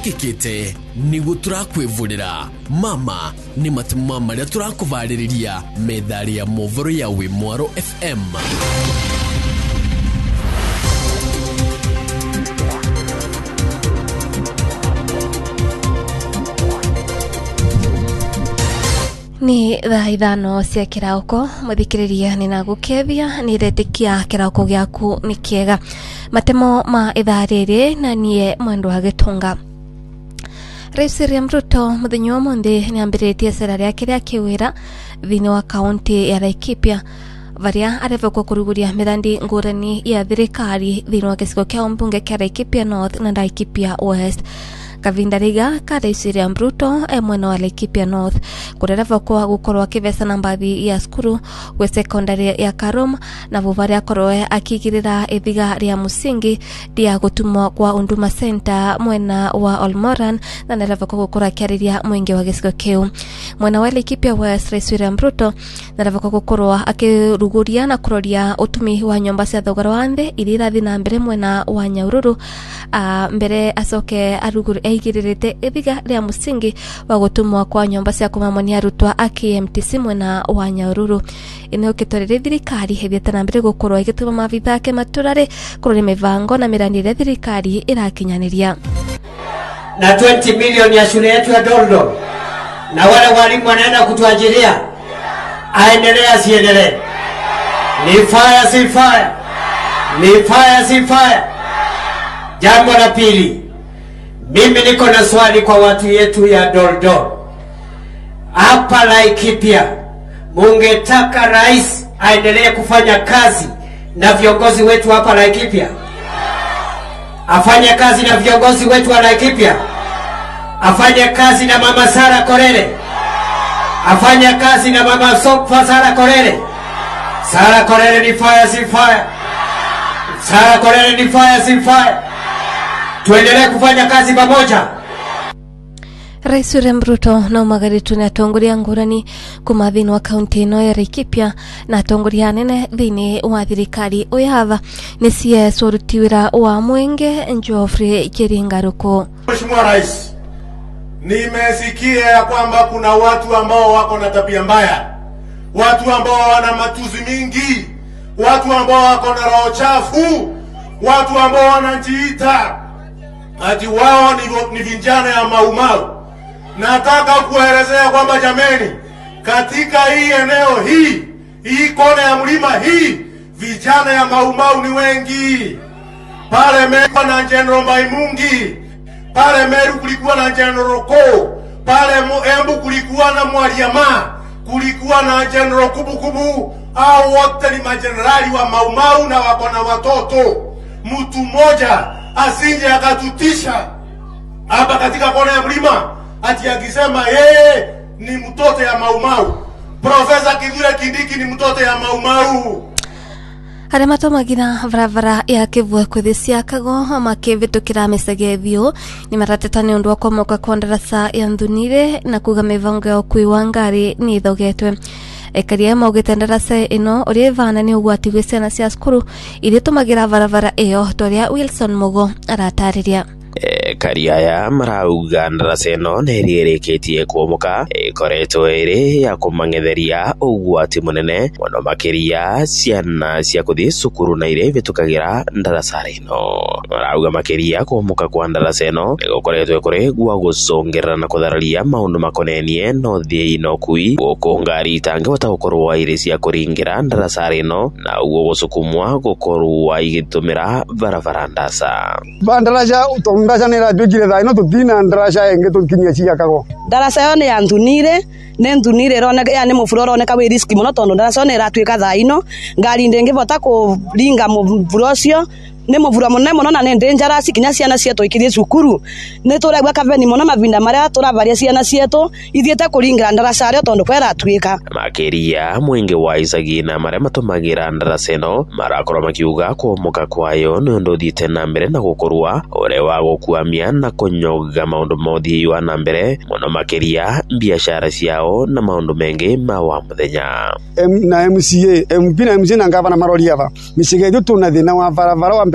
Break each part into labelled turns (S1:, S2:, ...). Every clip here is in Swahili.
S1: wikikite nigu turakwivurira mama ni matuma maria turakuvariria medali ya movoro ya Wimwaro FM.
S2: Ni thaa ithano cia kirauko muthikiriria ni nagukethia ni retikia kirauko giaku ni kiega matemo ma ithaa riri na nie mwendo wa gitunga. Rais William Ruto muthenyo wa monde ni ambiritie sera riake ria kiwira thini wa kaunti ya Laikipia varia arevekwa kuruguria mirandi ngurani ya thirikari thini wa gicigo kia umbunge kia Laikipia North na Laikipia West. Kavinda riga ka Rais William Ruto mwena wa Laikipia North kurereva kwa gukorwa kivesa na mbathi ya skuru we secondary ya Karom na vuvari akoroe akigirira ithiga ria musingi dia gutumwa kwa Unduma Center mwena wa Olmoran na nereva kwa gukora kiariria mwingi wa gicigo kiu. Mwena wa Laikipia West Rais William Ruto nereva kwa gukorwa akiruguria na kuroria utumi wa nyomba cia thogora wa nthi irira thina mbere mwena wa Nyahururu mbere asoke aruguru eigiririte ithiga ria musingi wa gutumwa kwa nyomba cia kumamonia arutwa a KMTC mwena wa Nyahururu. Ine ukitorire thirikari hithiete na mbere gukorwa igituma mavitha ake maturare kurore mivango na mirandi ria thirikari irakinyaniria
S3: na 20 milioni ya shule yetu ya Doldol na wale walimu wanaenda kutuajiria aendelea siendelee. Ni fire si fire, ni fire si fire. Jambo la pili, mimi niko na swali kwa watu yetu ya Doldol. Hapa Laikipia, mungetaka rais aendelee kufanya kazi na viongozi wetu hapa Laikipia? Afanye kazi na viongozi wetu wa Laikipia? Afanye kazi na Mama Sara Korere? Afanye kazi na Mama Sara Korere? Sara Korere ni fire si fire. Sara Korere ni fire si fire. Tuendelee kufanya kazi pamoja.
S2: Rais William Ruto na umagaritu na atongoria ngurani kuma thini wa kaunti ino ya Laikipia na atongoria nene thini wa thirikari uyava ni CS urutiwira wa Mwenge Geoffrey Kiringaruko.
S4: Mheshimiwa Rais, nimesikia ya kwamba kuna watu ambao wako na tabia mbaya, watu ambao wana matuzi mingi, watu ambao wako na roho chafu, watu ambao wanajiita ati wao ni vijana ya Maumau. Nataka kuelezea kwamba jameni, katika hii eneo hii kona ya mlima hii, vijana ya Maumau ni wengi. Pale Meru na General Maimungi, pale Meru kulikuwa na General Ko, pale Embu kulikuwa na Mwaliama, kulikuwa na General Kubukubu. Hao wote ni majenerali wa Maumau na wako na watoto. Mtu mmoja asinje akatutisha hapa katika kona ya mlima ati akisema yeye ni mtoto ya Maumau. Profesa Kithure Kindiki ni mtoto ya Maumau.
S2: Haremato magina varavara ya kivwe kuthisia kago makivitukira mesegethio ni marateta ni undu wa komoka kwa ndarasa ya Nthunire na kuga mivango ya ukui wa ngari ni ithogetwe. Ekaria maugite ndarasa ino uri vana ni ugwati gwe ciana cia skuru iri tumagira varavara iyo toria Wilson Mugo aratariria.
S5: Kariaya marauga ndarasa ino nerireketie kuomoka ikoretwo iri ya kumangetheria ugwati munene muno makiria ciana cia kuthi cukuru na ire vitukagira ndarasa ino. Marauga makiria kuomoka kwa ndarasa ino ikoretwo kuri gwa gucungerera na kuthararia maundu makonenie no thie ino kui guku ngari itangihota gukorwo iri cia kuringira ndarasa ino na uguo gusukumwa gukorwo igitumira varavara ndasa
S6: bandaraja utondaja nira jugire thaino tutina ndarasa enge tukinyia cia kago.
S7: Ndarasa yo ni ya Nthunire roneka ya ni mufuro roneka we risk muno tondu ndarasa ni ratuika thaino ngari ndengivota kuringa mufuro cio ni muvura munene muno na ni dangerous kinya ciana cietu ikirie cukuru ni turegwa kaveni muno mavinda maria turavaria ciana cietu ithiete kuringira ndarasa rio tondu kwera tuika
S5: makiria mwingi wa isagina maria matumagira ndarasa ino marakorwo makiuga kuomoka kwayo ni undu thiete na mbere na gukorwa ure wa gukuamia na kunyoga maundu mothi wa na mbere muno makiria biashara ciao na maundu mengi ma wa muthenya
S6: na MCA MP na MC na ngavana marori ava misigejo tuna thina wa varavara wa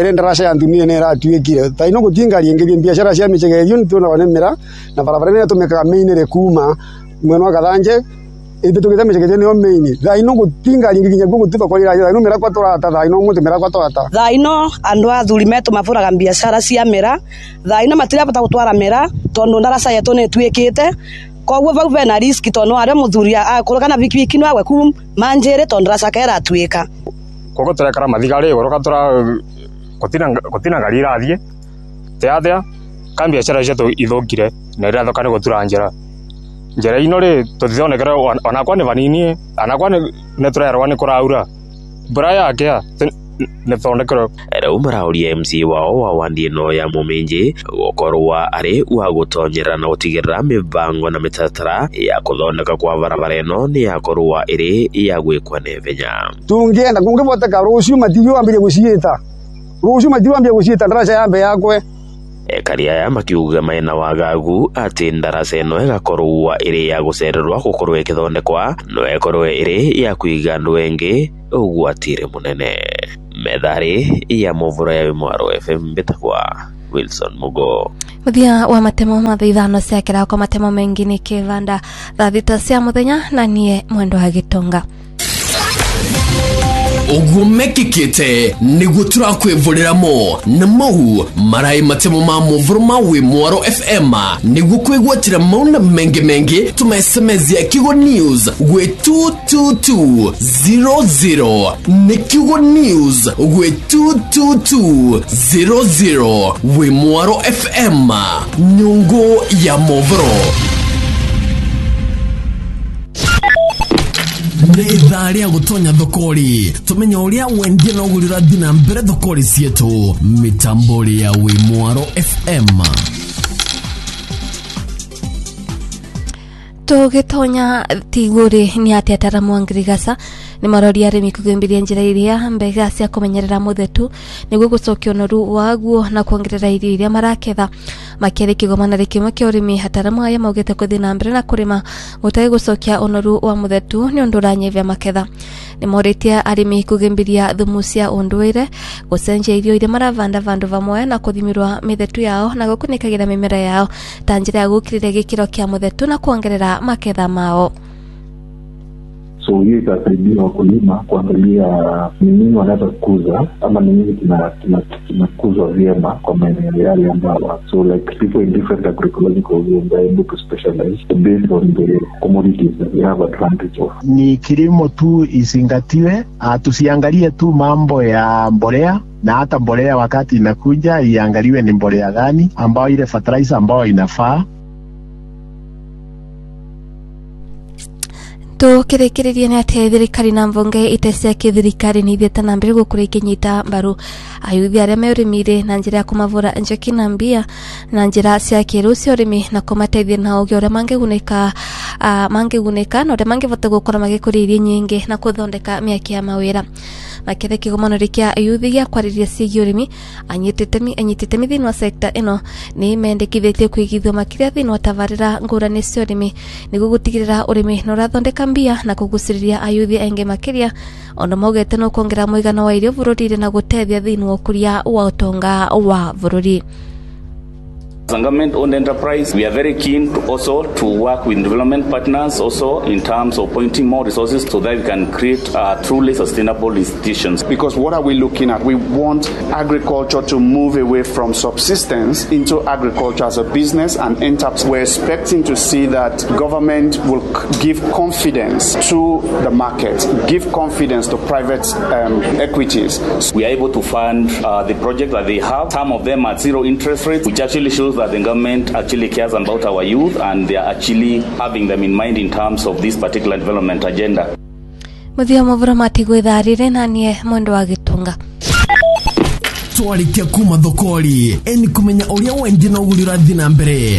S6: mbere ndarasha ya ndunia ne ratuikire taino gutingari ingiri biashara cia michegerio ntuna wanemera na barabara ne tumeka main re kuma mweno gathanje ite tugita michegerio ne main taino gutingari ingiri nyagu gutito kwa ira taino mera kwa torata taino mutu mera kwa torata
S7: taino andu athuri metu mafuraga biashara cia mera taino matira bata gutwara mera tondu ndarasha yetu ne tuikite koguo vau vena risk tondu aria muthuria akurukana vikiviki no agwe kum manjere tondu ndarasha kera tuika
S8: kogo turekara mathigari goroka tura kutina ngari irathie teathea kambi biashara citu ithungire na ira thokane gutura njera ino ri tuthionekera onakwa ni vanini anakwa ni turerwa ni kuraura mbura yake ne thondekero
S5: era umarauria MC wao wa wandi no ya Muminji gukorwa ari wa gutonyera na gutigirira mibango na mitatara ya kuthondeka kwa barabara ino ni yakorwa iri ya gwikwa nevenya
S6: tungienda kungivoteka rucio matiyo ambire guciita ndarasha yambe yakwe
S5: ekaria ya makiuga maina wagagu ati ndarasha ino igakorwa iri ya gucererwa gukorwa ikithondekwa no ekorwe iri ya kuiga andu engi ugwatire munene medari ya movura ya Mwaro FM bitakwa Wilson Mugo
S2: muthia wa matemo mathithano cia kirako matemo mengi ni kivanda thita cia muthenya na nie mwendo wa gitonga
S1: ugumekikite niguo turakwivurira-mo na mau marai matemo ma movuru ma Mwaro FM niguo kwigwatira mauna mengi tumesemezia Kigo News gwe 22200 ni Kigo News gwe 22200 Mwaro FM nyungu ya movuru Nethari ya gutonya thokori tumenya uria wendia na ugurira dina mbere thokori cietu mitambori ya Mwaro FM
S2: tugitonya tiguri ni atetara Mwangirigasa ni marori arimi kugimbiria njira iria mbega cia kumenyerera muthetu niguo gucokio noru waguo na kuongerera irio iria maraketha makiri kigomana rikimwe kia urimi hataramu aya maugite kuthi na mbere na kurima gutai gucokia onoru wa muthetu ni undu uranyevia maketha ni moritie arimi kugimbiria thumu cia unduire gucenjia irio iria maravanda vandu vamwe na kuthimirwa mithetu yao na gukunikagira mimera yao ta njira ya gukirire gikiro kia muthetu na kuongerera maketha mao.
S9: So hiyo itasaidia wakulima kuangalia ni nini wanaweza kukuza ama ni nini kinakuzwa vyema kwa maeneo yale ambayo. So like people in different agroecological zones are able to specialize based on the commodities that they have advantage of.
S10: Ni kilimo tu isingatiwe, tusiangalie tu mambo ya mbolea na hata mbolea wakati inakuja iangaliwe ni mbolea gani ambayo ile fertilizer ambayo inafaa.
S2: Tukirikiria ni ati thirikari na mvonge itecia kithirikari ni thieta na mbere gukura ikinyita mbaru ayuthi aria meurimire na njira ya kumavura njeki na mbia na njira cia kiru cia urimi na kumateithia na ugi uria mangiguneka na uria mangivota gukora magikuria irio nyingi na kuthondeka miaki ya mawira makethe kigomano rikia ayuthi gia kwariria ciigi urimi anyitite thini wa sekta ino ni mendekithitie kwigithio makiria thini wa tavarira ngurani cia urimi niguo gutigirira urimi na urathondeka mbia na kuguciriria ayuthi aingi makiria ono maugete no kuongera muigana wa irio bururi na gutethia thini wa ukuria wa utonga wa bururi.
S11: As a government-owned enterprise, we are very keen also to work with development partners also in terms of pointing more resources so that we can create truly sustainable institutions.
S12: Because what are we looking at? We want agriculture to move away from subsistence into agriculture as a business and enterprise. We're expecting to see that government will give confidence to the market, give confidence to private equities.
S11: We are able to fund the projects that they have. Some of them at zero interest rates, which actually shows that the government actually cares about our youth and they are actually having them in mind in terms of this particular development agenda.
S2: Muthia mavura matigwitharire na nie mwendo wa gitunga
S1: twarikia kuma thokori eni kumenya uria wendi na ugurira thina mbere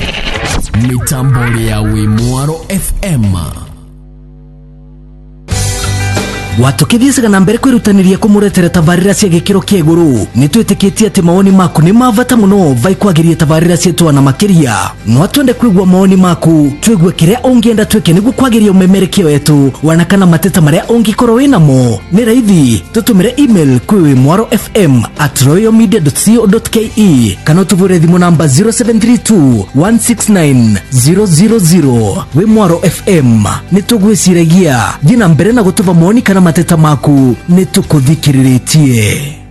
S1: mitambori ya Mwaro FM
S13: Watukithiesaga na mbere kwirutaniria kumuretera tabarira cia gikiro kia iguru nitwitikitie ati mawoni maku ni mavata muno vai kwagiria tabarira cietu na makiria no twende kwigwa mawoni maku twigue kiria ungienda twike niguo kwagiria umemerekio wetu wana kana mateta maria ungikorwo winamo ni raithi tutumire email kwi mwaro@royalmedia.co.ke kana tuvure thimu namba 0732 169 000 we Mwaro FM nitugwiciragia thina mbere na gutuva mawoni kana mateta maku nitukuthikiritie.